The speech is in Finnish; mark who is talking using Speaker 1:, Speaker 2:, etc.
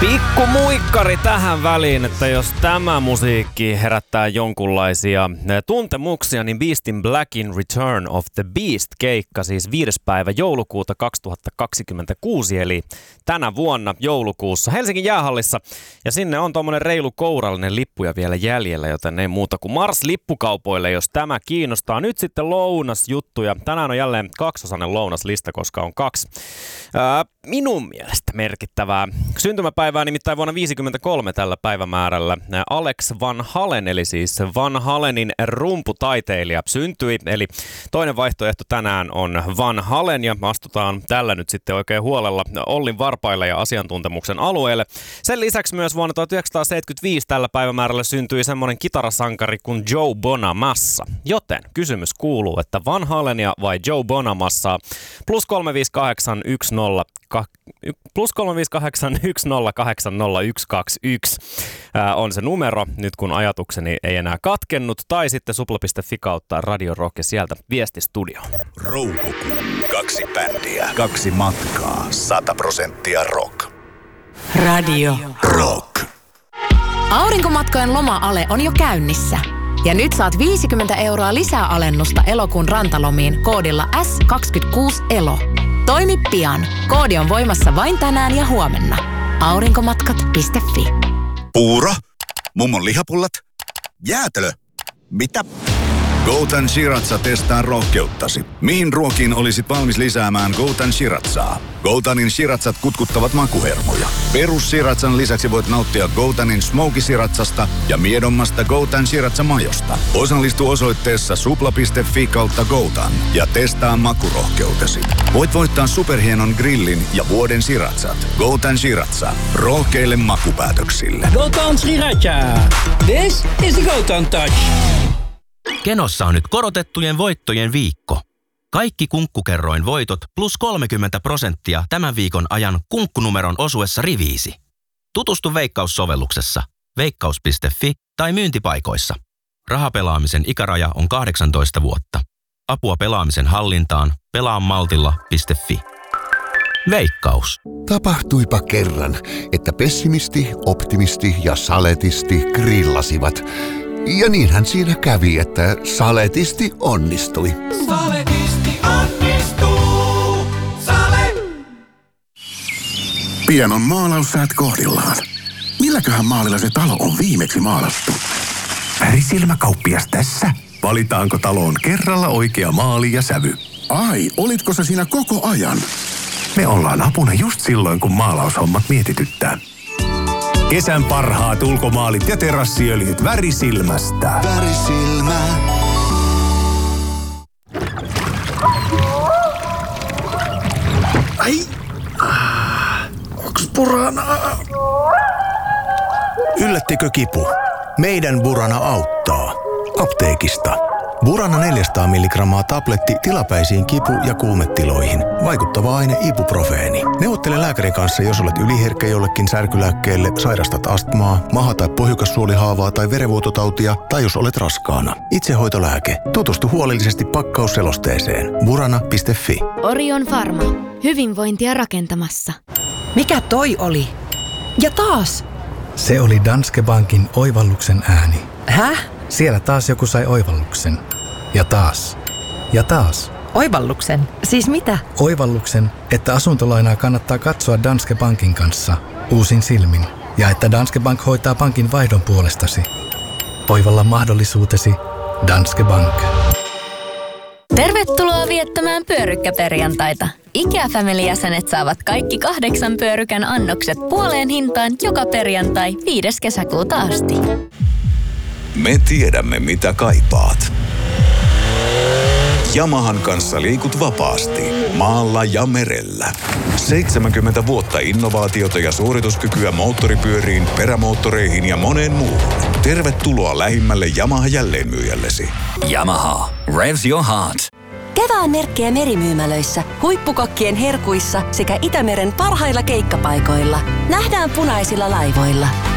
Speaker 1: Pikku muikkari tähän väliin, että jos tämä musiikki herättää jonkunlaisia tuntemuksia, niin Beast in Blackin Return of the Beast-keikka, siis 5. päivä joulukuuta 2026, eli tänä vuonna joulukuussa Helsingin jäähallissa. Ja sinne on tommonen reilu kourallinen lippuja vielä jäljellä, joten ei muuta kuin mars lippukaupoille, jos tämä kiinnostaa. Nyt sitten lounasjuttuja. Tänään on jälleen kaksosainen lounaslista, koska on 2 minun mielestä merkittävää syntymäpäivää, nimittäin vuonna 1953 tällä päivämäärällä Alex Van Halen, eli siis Van Halenin rumputaiteilija syntyi. Eli toinen vaihtoehto tänään on Van Halen, ja astutaan tällä nyt sitten oikein huolella Ollin varpaille ja asiantuntemuksen alueelle. Sen lisäksi myös vuonna 1975 tällä päivämäärällä syntyi semmoinen kitarasankari kuin Joe Bonamassa. Joten kysymys kuuluu, että Van Halenia vai Joe Bonamassaa? +358 1080121 on se numero, nyt kun ajatukseni ei enää katkennut. Tai sitten supla.fi kautta Radio Rock ja sieltä viestistudioon.
Speaker 2: Roukukuu. 2 bändiä. 2 matkaa. 100% rock.
Speaker 3: Radio
Speaker 2: Rock.
Speaker 3: Aurinkomatkojen loma-ale on jo käynnissä. Ja nyt saat 50 € lisää alennusta elokuun rantalomiin koodilla S26ELO. Toimi pian. Koodi on voimassa vain tänään ja huomenna. Aurinkomatkat.fi.
Speaker 2: Puuro? Mummon lihapullat? Jäätelö? Mitä? Goutan Shiratsa testaa rohkeuttasi. Mihin ruokiin olisit valmis lisäämään Goutan Shiratsaa? Goutanin Shiratsat kutkuttavat makuhermoja. Perus Shiratsan lisäksi voit nauttia Goutanin Smoky Shiratsasta ja miedommasta Goutan Shiratsa-majosta. Osallistu osoitteessa supla.fi kautta Goutan ja testaa makurohkeutesi. Voit voittaa superhienon grillin ja vuoden Shiratsat. Goutan Shiratsa. Rohkeille makupäätöksille.
Speaker 4: Goutan Shiratsa. This is the Goutan Touch.
Speaker 5: Kenossa on nyt korotettujen voittojen viikko. Kaikki kunkkukerroin voitot plus 30% tämän viikon ajan kunkkunumeron osuessa riviisi. Tutustu Veikkaus-sovelluksessa, veikkaus.fi tai myyntipaikoissa. Rahapelaamisen ikäraja on 18 vuotta. Apua pelaamisen hallintaan pelaamaltilla.fi. Veikkaus.
Speaker 6: Tapahtuipa kerran, että pessimisti, optimisti ja saletisti grillasivat. Ja niinhän siinä kävi, että saletisti onnistui.
Speaker 7: Saletisti onnistuu. Sale!
Speaker 8: Pian on maalaussäät kohdillaan. Milläköhän maalilla se talo on viimeksi maalattu? Värisilmäkauppias tässä. Valitaanko taloon kerralla oikea maali ja sävy? Ai, olitko sä siinä koko ajan? Me ollaan apuna just silloin, kun maalaushommat mietityttää. Kesän parhaat ulkomaalit ja terassiöljyt Värisilmästä.
Speaker 6: Värisilmä.
Speaker 8: Ai, onks Buranaa?
Speaker 9: Yllättikö kipu? Meidän Burana auttaa. Apteekista. Burana 400 mg tabletti tilapäisiin kipu- ja kuumetiloihin. Vaikuttava aine ibuprofeeni. Neuvottele lääkärin kanssa, jos olet yliherkkä jollekin särkylääkkeelle, sairastat astmaa, maha- tai pohjukassuolihaavaa tai verenvuototautia, tai jos olet raskaana. Itsehoitolääke. Tutustu huolellisesti pakkausselosteeseen. Burana.fi.
Speaker 10: Orion Pharma. Hyvinvointia rakentamassa.
Speaker 11: Mikä toi oli? Ja taas!
Speaker 12: Se oli Danske Bankin oivalluksen ääni.
Speaker 11: Häh?
Speaker 12: Siellä taas joku sai oivalluksen. Ja taas. Ja taas.
Speaker 11: Oivalluksen? Siis mitä?
Speaker 12: Oivalluksen, että asuntolainaa kannattaa katsoa Danske Bankin kanssa uusin silmin. Ja että Danske Bank hoitaa pankin vaihdon puolestasi. Oivalla mahdollisuutesi Danske Bank.
Speaker 10: Tervetuloa viettämään pyörykkäperjantaita. IKEA-family-jäsenet saavat kaikki 8 pyörykän annokset puoleen hintaan joka perjantai 5. kesäkuuta asti.
Speaker 2: Me tiedämme, mitä kaipaat. Yamahan kanssa liikut vapaasti, maalla ja merellä. 70 vuotta innovaatiota ja suorituskykyä moottoripyöriin, perämoottoreihin ja moneen muuhun. Tervetuloa lähimmälle Yamaha-jälleenmyyjällesi.
Speaker 13: Yamaha. Revs your heart.
Speaker 14: Kevään merkkejä merimyymälöissä, huippukokkien herkuissa sekä Itämeren parhailla keikkapaikoilla. Nähdään punaisilla laivoilla.